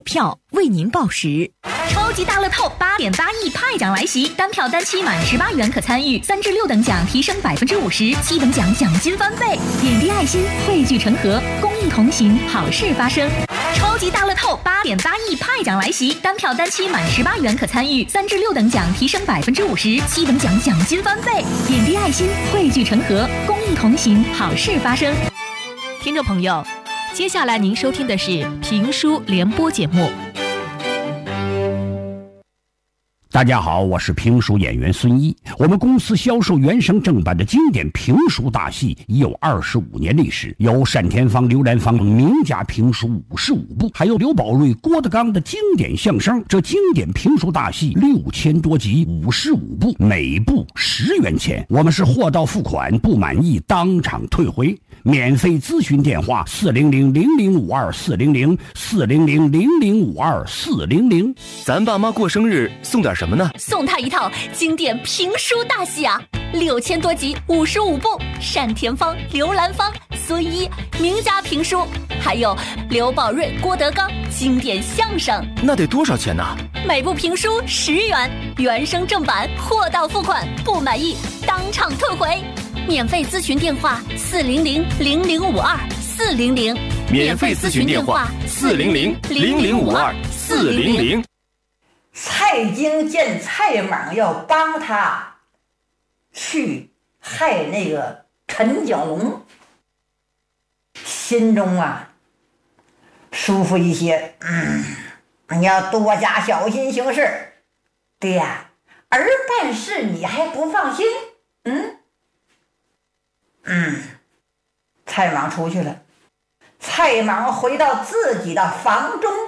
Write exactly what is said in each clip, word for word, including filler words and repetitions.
票为您报时。超级大乐透八点八亿派奖来袭，单票单期满十八元可参与，三至六等奖提升百分之五十，七等奖奖金翻倍。点滴爱心，汇聚成河，公益同行，好事发生。超级大乐透八点八亿派奖来袭，单票单期满十八元可参与，三至六等奖提升百分之五十，七等奖奖金翻倍。点滴爱心，汇聚成河，公益同行，好事发生。听众朋友，接下来您收听的是评书联播节目。 大家好，我是评书演员孙一。我们公司销售原声正版的经典评书大戏已有二十五年历史，有单田芳、刘兰芳名家评书五十五部，还有刘宝瑞、郭德纲的经典相声。这经典评书大戏六千多集，五十五部，每部十元钱。我们是货到付款，不满意当场退回。免费咨询电话：四零零零零五二四零零四零零零零五二四零零。 咱爸妈过生日送点什么呢？ 送他一套经典评书大戏啊，六千多集，五十五部，单田芳、刘兰芳、孙一名家评书，还有刘宝瑞、郭德纲经典相声。 那得多少钱呢？ 每部评书十元，原声正版，货到付款，不满意当场退回。免费咨询电话：四零零零零五二四零零。 免费咨询电话：四零零零零五二四零零。 蔡京见蔡莽要帮他去害那个陈景龙，心中啊舒服一些。嗯，你要多加小心行事。对呀，儿办事你还不放心？嗯嗯，蔡莽出去了。蔡莽回到自己的房中，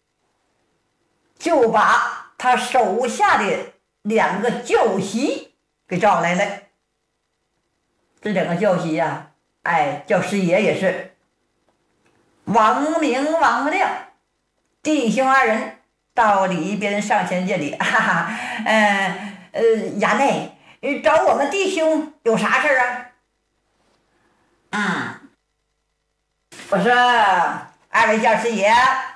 就把他手下的两个教习给找来了。这两个教习呀、啊，哎，教师爷也是王明、王亮弟兄二人到里边上前见礼。哈哈，嗯呃，衙内找我们弟兄有啥事啊？嗯，我说二位教师爷，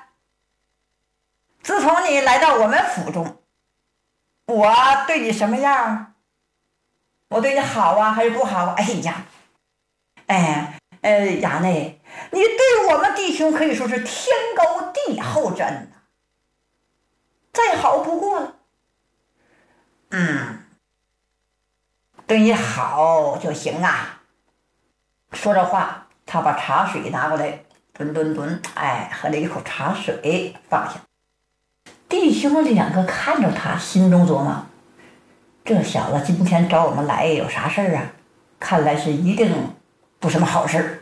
自从你来到我们府中，我对你什么样？我对你好啊，还是不好？哎呀，哎，呃，衙内，你对我们弟兄可以说是天高地厚之恩呐，再好不过了。嗯，对你好就行啊。说着话，他把茶水拿过来，吨吨吨，哎，喝了一口茶水，放下。弟兄两个看着他，心中琢磨：这小子今天找我们来有啥事儿啊？看来是一定不什么好事。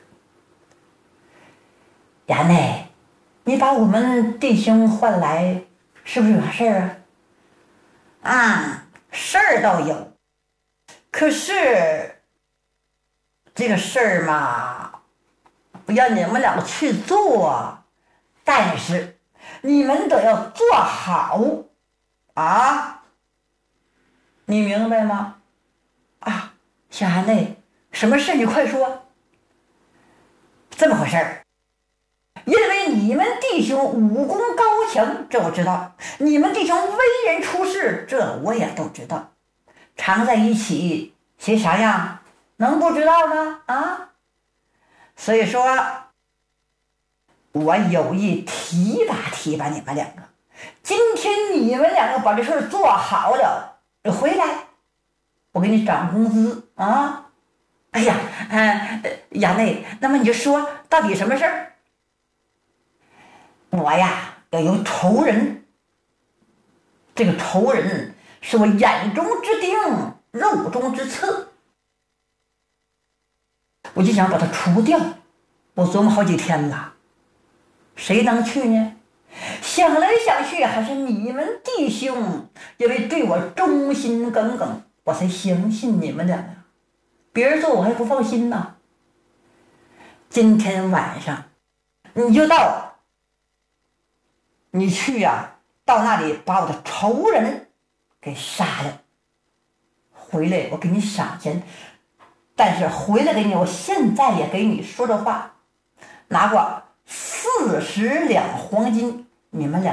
衙内，你把我们弟兄唤来，是不是有啥事儿啊？嗯，事儿倒有，可是这个事儿嘛，不要你们两个去做，但是你们得要做好啊，你明白吗？啊，小衙内，什么事你快说。这么回事儿，因为你们弟兄武功高强，这我知道；你们弟兄为人处事，这我也都知道。常在一起，谁啥样能不知道吗？啊，所以说我有意提拔提拔你们两个。今天你们两个把这事儿做好了，回来我给你涨工资啊！哎呀，嗯、呃，衙内，那么你就说到底什么事儿？我呀要有仇人，这个仇人是我眼中之钉，肉中之刺，我就想把他除掉。我琢磨好几天了，谁能去呢？想来想去，还是你们弟兄，因为对我忠心耿耿，我才相信你们俩呀。别人做我还不放心呢。今天晚上你就到，你去呀、啊，到那里把我的仇人给杀了，回来我给你赏钱。但是回来给你，我现在也给你说这话，拿过四十两黄金， 你们俩